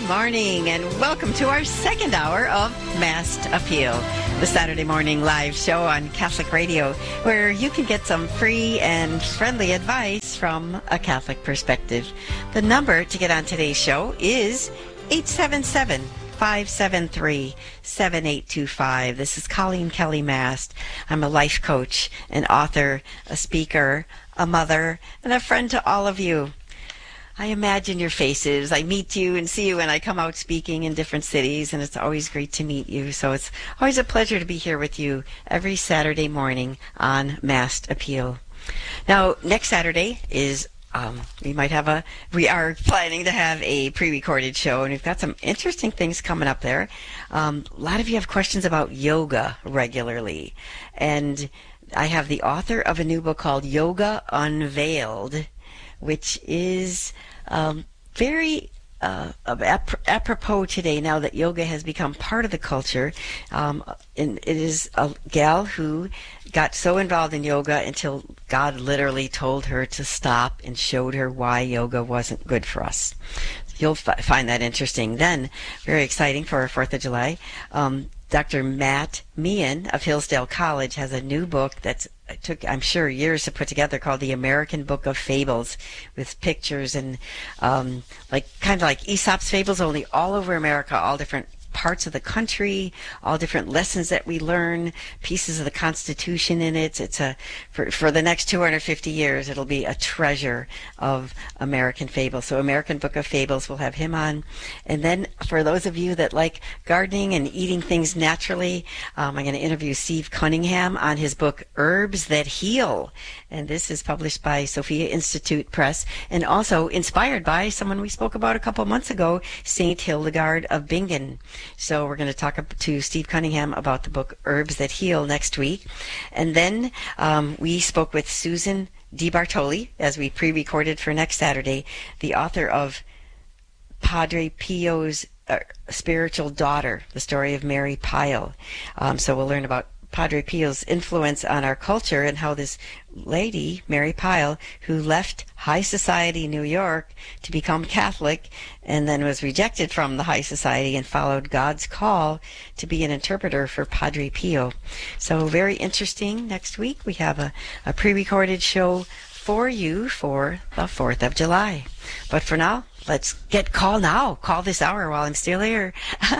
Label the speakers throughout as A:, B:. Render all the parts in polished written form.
A: morning, and welcome to our second hour of Masked Appeal, the Saturday morning live show on Catholic Radio, where you can get some free and friendly advice from a Catholic perspective. The number to get on today's show is 877-573-7825. This is Colleen Kelly Mast. I'm a life coach, an author, a speaker, a mother, and a friend to all of you. I imagine your faces. I meet you and see you when I come out speaking in different cities, and it's always great to meet you. So it's always a pleasure to be here with you every Saturday morning on Masked Appeal. Now, next Saturday is we are planning to have a pre-recorded show, and we've got some interesting things coming up there. A lot of you have questions about yoga regularly, and I have the author of a new book called Yoga Unveiled, which is very apropos today, now that yoga has become part of the culture. And it is a gal who got so involved in yoga until God literally told her to stop and showed her why yoga wasn't good for us. You'll find that interesting. Then, very exciting for our 4th of July, Dr. Matt Meehan of Hillsdale College has a new book that's took, I'm sure, years to put together, called The American Book of Fables, with pictures and kind of like Aesop's fables, only all over America, all different parts of the country, all different lessons that we learn, pieces of the Constitution in it. It's for the next 250 years, it'll be a treasure of American fables. So American Book of Fables, we'll have him on. And then for those of you that like gardening and eating things naturally, I'm going to interview Steve Cunningham on his book Herbs That Heal. And this is published by Sophia Institute Press, and also inspired by someone we spoke about a couple months ago, Saint Hildegard of Bingen. So we're going to talk to Steve Cunningham about the book Herbs That Heal next week. And then we spoke with Susan DiBartoli, as we pre-recorded for next Saturday, the author of Padre Pio's Spiritual Daughter, the story of Mary Pyle. So we'll learn about Padre Pio's influence on our culture, and how this lady, Mary Pyle, who left high society New York to become Catholic and then was rejected from the high society and followed God's call to be an interpreter for Padre Pio. So very interesting. Next week we have a pre-recorded show for you for the 4th of July. But for now, let's get call now. Call this hour while I'm still here.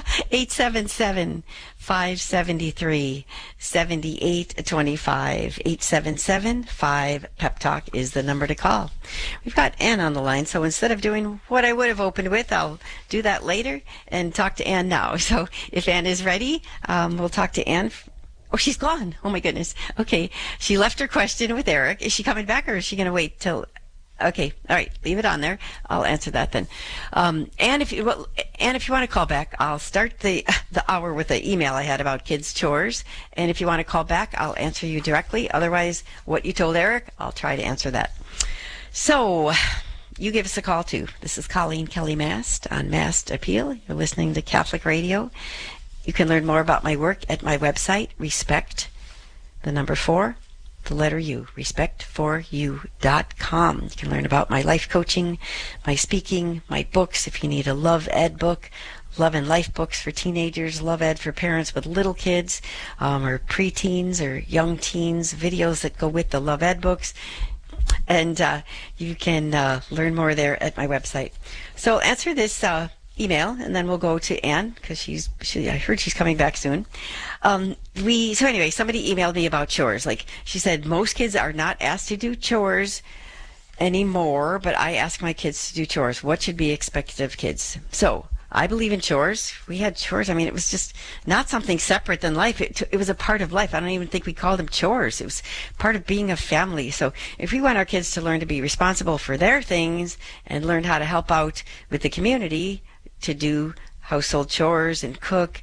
A: 877-573-7825. 877-5-PEP-TALK is the number to call. We've got Ann on the line, so instead of doing what I would have opened with, I'll do that later and talk to Ann now. So if Ann is ready, we'll talk to Ann. Oh, she's gone. Oh, my goodness. Okay. She left her question with Eric. Is she coming back, or is she going to wait till... Okay. All right. Leave it on there. I'll answer that then. And if you want to call back, I'll start the hour with the email I had about kids' chores. And if you want to call back, I'll answer you directly. Otherwise, what you told Eric, I'll try to answer that. So you give us a call too. This is Colleen Kelly Mast on Masked Appeal. You're listening to Catholic Radio. You can learn more about my work at my website, Respect, the number 4, the letter U, respect4u.com. You can learn about my life coaching, my speaking, my books. If you need a Love Ed book, Love and Life books for teenagers, Love Ed for parents with little kids, or preteens or young teens, videos that go with the Love Ed books. And you can learn more there at my website. So I'll answer this email, and then we'll go to Ann, because I heard she's coming back soon. So anyway, somebody emailed me about chores. Like, she said, most kids are not asked to do chores anymore, but I ask my kids to do chores. What should be expected of kids? So I believe in chores. We had chores. I mean, it was just not something separate than life. It was a part of life. I don't even think we called them chores. It was part of being a family. So if we want our kids to learn to be responsible for their things and learn how to help out with the community, to do household chores and cook,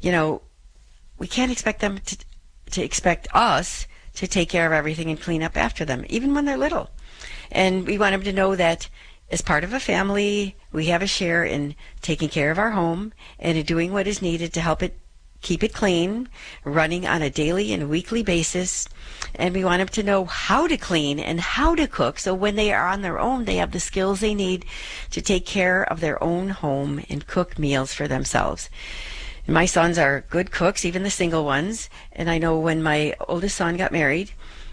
A: we can't expect them to expect us to take care of everything and clean up after them, even when they're little. And we want them to know that as part of a family, we have a share in taking care of our home and in doing what is needed to help it keep it clean, running on a daily and weekly basis. And we want them to know how to clean and how to cook. So when they are on their own, they have the skills they need to take care of their own home and cook meals for themselves. And my sons are good cooks, even the single ones. And I know when my oldest son got married,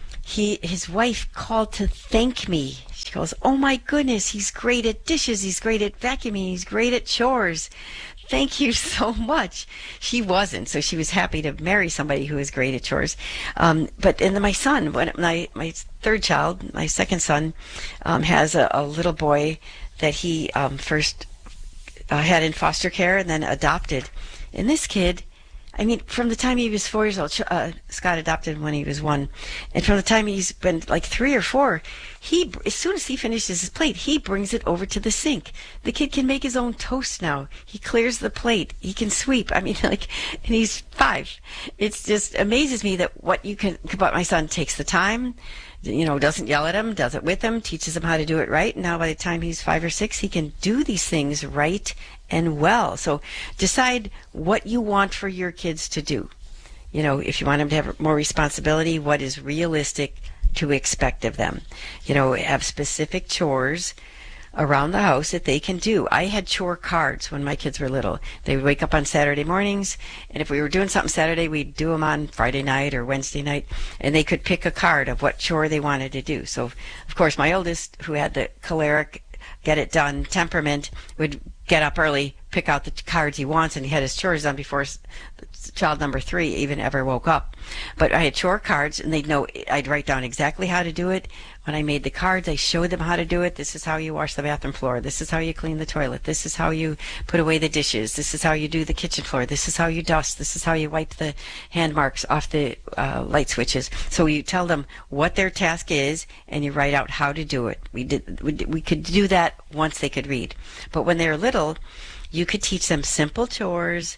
A: his wife called to thank me. She goes, "Oh my goodness, he's great at dishes, he's great at vacuuming, he's great at chores. Thank you so much." She wasn't, so she was happy to marry somebody who was great at chores. But and then my son, my third child, my second son, has a little boy that he first had in foster care and then adopted. And this kid, I mean, from the time he was 4 years old, Scott adopted him when he was 1, and from the time he's been like 3 or 4, as soon as he finishes his plate, he brings it over to the sink. The kid can make his own toast now. He clears the plate. He can sweep. I mean, and he's 5. It just amazes me that but my son takes the time, doesn't yell at him, does it with him, teaches him how to do it right. And now by the time he's 5 or 6, he can do these things right and well. So decide what you want for your kids to do. If you want them to have more responsibility, what is realistic to expect of them? Have specific chores around the house that they can do. I had chore cards when my kids were little. They would wake up on Saturday mornings, and if we were doing something Saturday, we'd do them on Friday night or Wednesday night, and they could pick a card of what chore they wanted to do. So, of course, my oldest, who had the choleric, get-it-done temperament, would get up early, pick out the cards he wants, and he had his chores done before child number 3 even ever woke up. But I had chore cards, and they'd know. I'd write down exactly how to do it. When I made the cards, I showed them how to do it. This is how you wash the bathroom floor. This is how you clean the toilet. This is how you put away the dishes. This is how you do the kitchen floor. This is how you dust. This is how you wipe the hand marks off the light switches. So you tell them what their task is, and you write out how to do it. We could do that once they could read. But when they were little, you could teach them simple chores,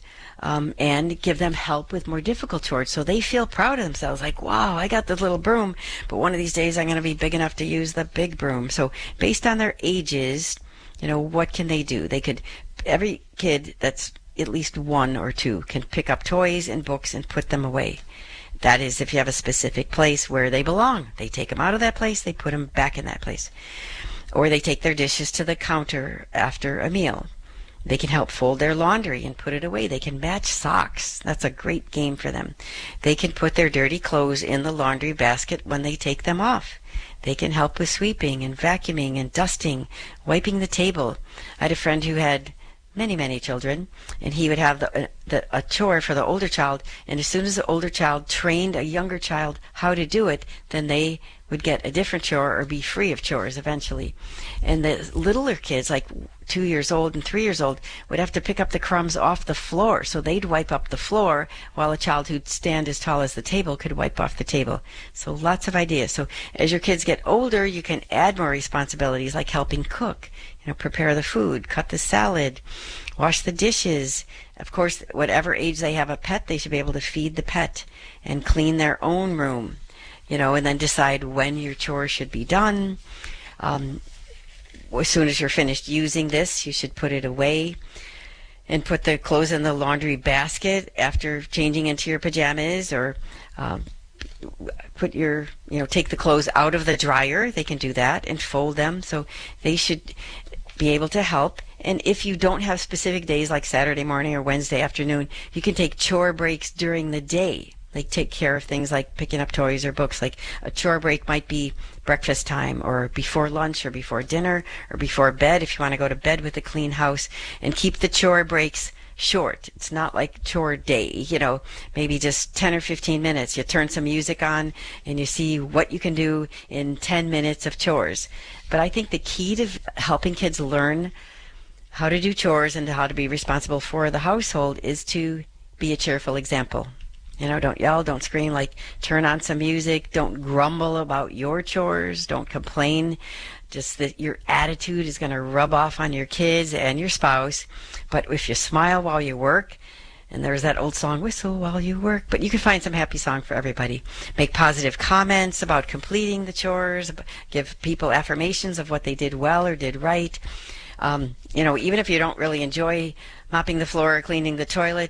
A: and give them help with more difficult chores, so they feel proud of themselves, like, wow, I got this little broom, but one of these days I'm going to be big enough to use the big broom. So based on their ages, what can they do? Every kid that's at least 1 or 2 can pick up toys and books and put them away. That is, if you have a specific place where they belong. They take them out of that place, they put them back in that place. Or they take their dishes to the counter after a meal. They can help fold their laundry and put it away. They can match socks. That's a great game for them. They can put their dirty clothes in the laundry basket when they take them off. They can help with sweeping and vacuuming and dusting, wiping the table. I had a friend who had many, many children, and he would have a chore for the older child, and as soon as the older child trained a younger child how to do it, then they would get a different chore or be free of chores eventually. And the littler kids, like 2 years old and 3 years old, would have to pick up the crumbs off the floor, so they'd wipe up the floor while a child who'd stand as tall as the table could wipe off the table. So lots of ideas. So as your kids get older, you can add more responsibilities, like helping cook, prepare the food, cut the salad, wash the dishes. Of course, whatever age they have a pet, they should be able to feed the pet and clean their own room, and then decide when your chores should be done. As soon as you're finished using this, you should put it away and put the clothes in the laundry basket after changing into your pajamas, or take the clothes out of the dryer. They can do that and fold them. So they should be able to help. And if you don't have specific days like Saturday morning or Wednesday afternoon, you can take chore breaks during the day. Like take care of things like picking up toys or books. Like a chore break might be breakfast time, or before lunch, or before dinner, or before bed if you want to go to bed with a clean house. And keep the chore breaks short. It's not like chore day, maybe just 10 or 15 minutes. You turn some music on and you see what you can do in 10 minutes of chores. But I think the key to helping kids learn how to do chores and how to be responsible for the household is to be a cheerful example. Don't yell, don't scream, turn on some music, don't grumble about your chores, don't complain. Just that your attitude is going to rub off on your kids and your spouse. But if you smile while you work, and there's that old song, whistle while you work, but you can find some happy song for everybody. Make positive comments about completing the chores, give people affirmations of what they did well or did right. Even if you don't really enjoy mopping the floor or cleaning the toilet,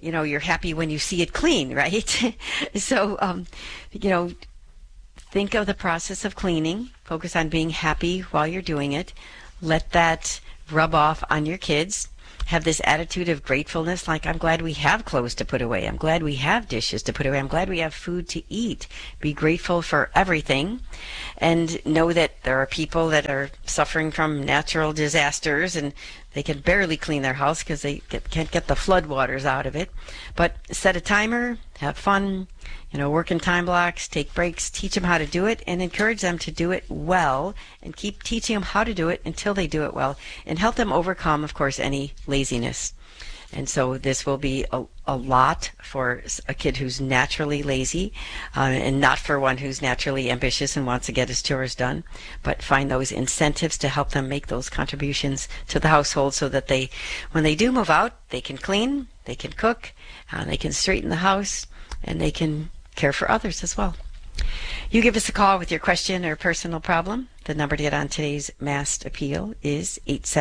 A: you're happy when you see it clean, right? So, think of the process of cleaning. Focus on being happy while you're doing it. Let that rub off on your kids. Have this attitude of gratefulness, like, I'm glad we have clothes to put away. I'm glad we have dishes to put away. I'm glad we have food to eat. Be grateful for everything. And know that there are people that are suffering from natural disasters and they can barely clean their house because they can't get the flood waters out of it. But set a timer, have fun, work in time blocks, take breaks, teach them how to do it, and encourage them to do it well, and keep teaching them how to do it until they do it well, and help them overcome, of course, any laziness. And so this will be a lot for a kid who's naturally lazy, and not for one who's naturally ambitious and wants to get his chores done, but find those incentives to help them make those contributions to the household so that when they do move out, they can clean, they can cook, they can straighten the house, and they can care for others as well. You give us a call with your question or personal problem. The number to get on today's Massed Appeal is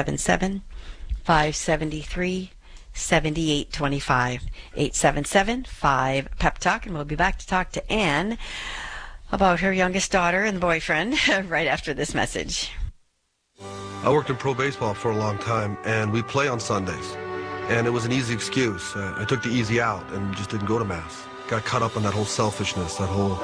A: 877-573-7825, 877-5-PEP-TALK, and we'll be back to talk to Anne about her youngest daughter and boyfriend right after this message.
B: I worked in pro baseball for a long time, and we play on Sundays. And it was an easy excuse. I took the easy out and just didn't go to Mass. Got caught up in that whole selfishness, that whole,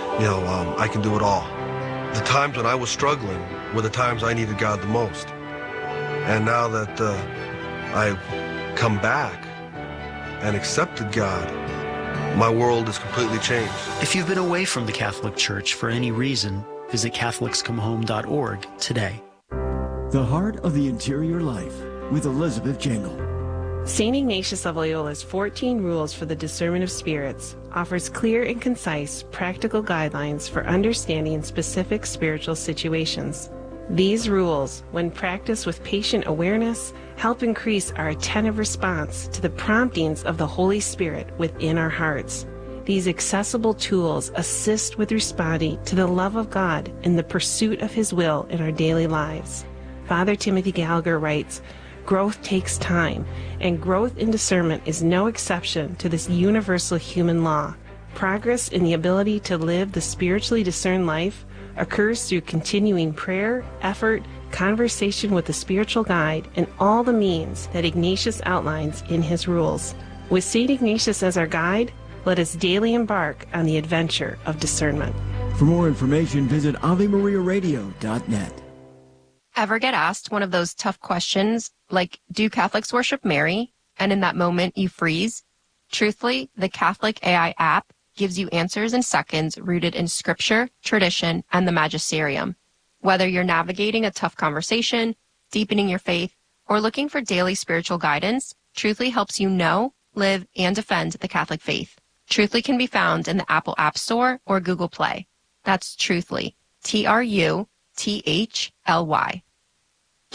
B: I can do it all. The times when I was struggling were the times I needed God the most. And now that I've come back and accepted God, my world is completely changed.
C: If you've been away from the Catholic Church for any reason, visit CatholicsComeHome.org today.
D: The Heart of the Interior Life with Elizabeth Jangle.
E: St. Ignatius of Loyola's 14 Rules for the Discernment of Spirits offers clear and concise practical guidelines for understanding specific spiritual situations. These rules, when practiced with patient awareness, help increase our attentive response to the promptings of the Holy Spirit within our hearts. These accessible tools assist with responding to the love of God and the pursuit of His will in our daily lives. Father Timothy Gallagher writes, "Growth takes time, and growth in discernment is no exception to this universal human law. Progress in the ability to live the spiritually discerned life occurs through continuing prayer, effort, conversation with the spiritual guide, and all the means that Ignatius outlines in his rules. With St. Ignatius as our guide, let us daily embark on the adventure of discernment."
D: For more information, visit AveMariaRadio.net.
F: Ever get asked one of those tough questions like, do Catholics worship Mary? And in that moment you freeze? Truthfully, the Catholic AI app gives you answers in seconds rooted in scripture, tradition, and the magisterium. Whether you're navigating a tough conversation, deepening your faith, or looking for daily spiritual guidance, Truthfully helps you know, live, and defend the Catholic faith. Truthfully can be found in the Apple App Store or Google Play. That's Truthfully, Truthly.